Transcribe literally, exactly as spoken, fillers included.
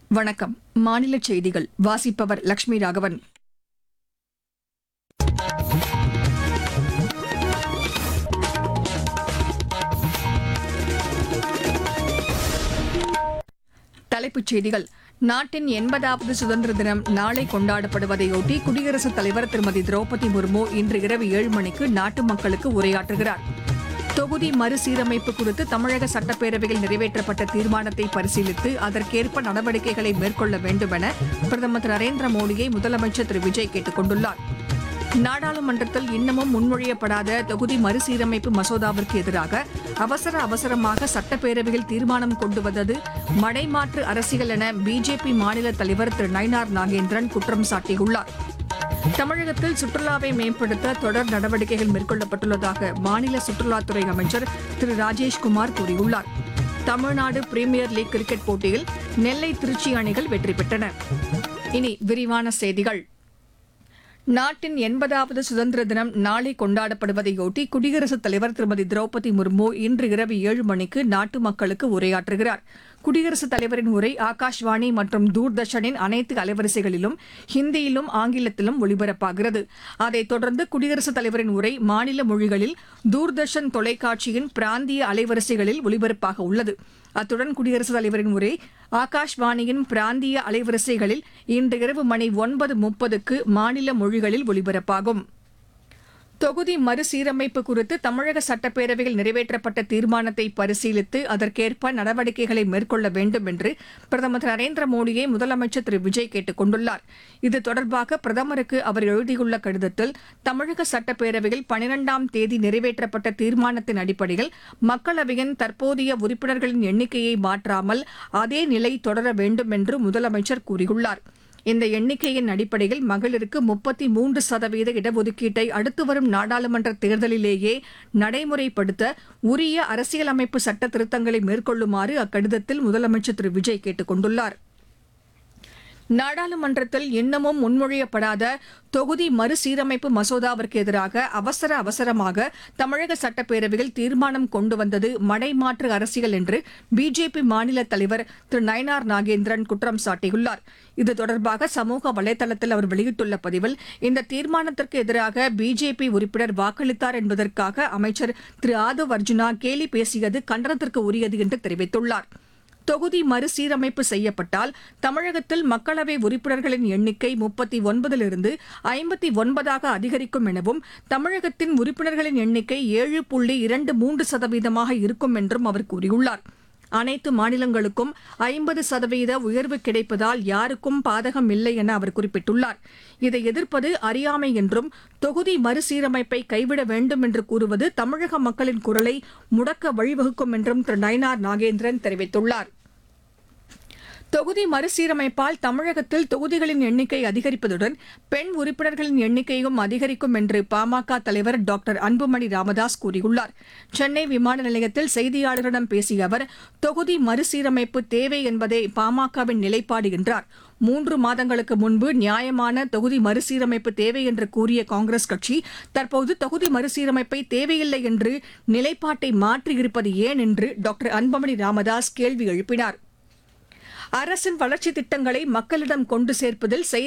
வணக்கம். மாநில செய்திகள் வாசிப்பவர் லட்சுமி ராகவன். தலைப்புச் செய்திகள். நாட்டின் எண்பதாவது சுதந்திர தினம் நாளை கொண்டாடப்படுவதையொட்டி குடியரசுத் தலைவர் திருமதி திரௌபதி முர்மு இன்று இரவு ஏழு மணிக்கு நாட்டு மக்களுக்கு உரையாற்றுகிறார். தொகுதி மறுசீரமைப்பு குறித்து தமிழக சட்டப்பேரவையில் நிறைவேற்றப்பட்ட தீர்மானத்தை பரிசீலித்து அதற்கேற்ப நடவடிக்கைகளை மேற்கொள்ள வேண்டும் என பிரதமர் திரு நரேந்திர மோடியை முதலமைச்சர் திரு விஜய் கேட்டுக் கொண்டுள்ளார். நாடாளுமன்றத்தில் இன்னமும் முன்மொழியப்படாத தொகுதி மறுசீரமைப்பு மசோதாவிற்கு எதிராக அவசர அவசரமாக சட்டப்பேரவையில் தீர்மானம் கொண்டு வந்தது மடைமாற்று அரசியல் என பிஜேபி மாநில தலைவர் திரு நயினார் நாகேந்திரன் குற்றம் சாட்டியுள்ளார். தமிழகத்தில் சுற்றுலாவை மேம்படுத்த தொடர் நடவடிக்கைகள் மேற்கொள்ளப்பட்டுள்ளதாக மாநில சுற்றுலாத்துறை அமைச்சர் திரு ராஜேஷ்குமார் கூறியுள்ளார். தமிழ்நாடு பிரீமியர் லீக் கிரிக்கெட் போட்டியில் நெல்லை திருச்சி அணிகள் வெற்றி பெற்றன. இனி விரிவான செய்திகள். நாட்டின் எண்பதாவது சுதந்திர தினம் நாளை கொண்டாடப்படுவதையொட்டி குடியரசுத் தலைவர் திருமதி திரௌபதி முர்மு இன்று இரவு ஏழு மணிக்கு நாட்டு மக்களுக்கு உரையாற்றுகிறார். குடியரசுத் தலைவரின் உரை ஆகாஷ்வாணி மற்றும் தூர்தர்ஷனின் அனைத்து அலைவரிசைகளிலும் ஹிந்தியிலும் ஆங்கிலத்திலும் ஒலிபரப்பாகிறது. அதைத் தொடர்ந்து குடியரசுத் தலைவரின் உரை மாநில மொழிகளில் தூர்தர்ஷன் தொலைக்காட்சியின் பிராந்திய அலைவரிசைகளில் ஒலிபரப்பாக உள்ளது. அத்துடன் குடியரசுத் தலைவரின் உரை ஆகாஷ்வாணியின் பிராந்திய அலைவரிசைகளில் இன்று இரவு மணி ஒன்பது முப்பதுக்கு மாநில மொழிகளில் ஒலிபரப்பாகும். தொகுதி மறுசீரமைப்பு குறித்து தமிழக சட்டப்பேரவையில் நிறைவேற்றப்பட்ட தீர்மானத்தை பரிசீலித்து அதற்கேற்ப நடவடிக்கைகளை மேற்கொள்ள வேண்டும் என்று பிரதமர் திரு நரேந்திர மோடியை முதலமைச்சர் திரு விஜய் கேட்டுக் கொண்டுள்ளார். இது தொடர்பாக பிரதமருக்கு அவர் எழுதியுள்ள கடிதத்தில் தமிழக சட்டப்பேரவையில் பனிரெண்டாம் தேதி நிறைவேற்றப்பட்ட தீர்மானத்தின் அடிப்படையில் மக்களவையின் தற்போதைய உறுப்பினர்களின் எண்ணிக்கையை மாற்றாமல் அதே நிலை தொடர வேண்டும் என்று முதலமைச்சர் கூறியுள்ளார். இந்த எண்ணிக்கையின் அடிப்படையில் மகளிருக்கு முப்பத்தி மூன்று சதவீத இடஒதுக்கீட்டை அடுத்து வரும் நாடாளுமன்ற தேர்தலிலேயே நடைமுறைப்படுத்த உரிய அரசியலமைப்பு சட்ட திருத்தங்களை மேற்கொள்ளுமாறு அக்கடிதத்தில் முதலமைச்சர் திரு விஜய் கேட்டுக் கொண்டுள்ளார். நாடாளுமன்றத்தில் இன்னமும் முன்மொழியப்படாத தொகுதி மறுசீரமைப்பு மசோதாவிற்கு எதிராக அவசர அவசரமாக தமிழக சட்டப்பேரவையில் தீர்மானம் கொண்டு வந்தது மடைமாற்று அரசியல் என்று பிஜேபி மாநில தலைவர் திரு நயினார் நாகேந்திரன் குற்றம் சாட்டியுள்ளார். இது தொடர்பாக சமூக வலைதளத்தில் அவர் வெளியிட்டுள்ள பதிவில் இந்த தீர்மானத்திற்கு எதிராக பிஜேபி உறுப்பினர் வாக்களித்தார் என்பதற்காக அமைச்சர் திரு ஆதவ் அர்ஜுனா கேலி பேசியது கண்டனத்திற்கு உரியது என்று தெரிவித்துள்ளார். தொகுதி மறுசீரமைப்பு செய்யப்பட்டால் தமிழகத்தில் மக்களவை உறுப்பினர்களின் எண்ணிக்கை முப்பத்தி ஒன்பதிலிருந்து ஐம்பத்தி ஒன்பதாக அதிகரிக்கும் எனவும் தமிழகத்தின் உறுப்பினர்களின் எண்ணிக்கை ஏழு புள்ளி இரண்டு மூன்று சதவீதமாக இருக்கும் என்றும் அவர் கூறியுள்ளார். அனைத்து மாநிலங்களுக்கும் ஐம்பது சதவீத உயர்வு கிடைப்பதால் யாருக்கும் பாதகம் இல்லை என அவர் குறிப்பிட்டுள்ளார். இதை எதிர்ப்பது அறியாமை என்றும் தொகுதி மறுசீரமைப்பை கைவிட வேண்டும் என்று கூறுவது தமிழக மக்களின் குரலை முடக்க வழிவகுக்கும் என்றும் திரு நயினார் நாகேந்திரன் தெரிவித்துள்ளார். தொகுதி மறுசீரமைப்பால் தமிழகத்தில் தொகுதிகளின் எண்ணிக்கை அதிகரிப்பதுடன் பெண் உறுப்பினர்களின் எண்ணிக்கையும் அதிகரிக்கும் என்று பாமக தலைவர் டாக்டர் அன்புமணி ராமதாஸ் கூறியுள்ளார். சென்னை விமான நிலையத்தில் செய்தியாளர்களிடம் பேசிய அவர் தொகுதி மறுசீரமைப்பு தேவை என்பதே பாமகவின் நிலைப்பாடு என்றார். மூன்று மாதங்களுக்கு முன்பு நியாயமான தொகுதி மறுசீரமைப்பு தேவை என்று கூறிய காங்கிரஸ் கட்சி தற்போது தொகுதி மறுசீரமைப்பை தேவையில்லை என்று நிலைப்பாட்டை மாற்றியிருப்பது ஏன் என்று டாக்டர் அன்புமணி ராமதாஸ் கேள்வி எழுப்பினார். அரசின் வளர்ச்சித் திட்டங்களை மக்களிடம் கொண்டு சேர்ப்பதில்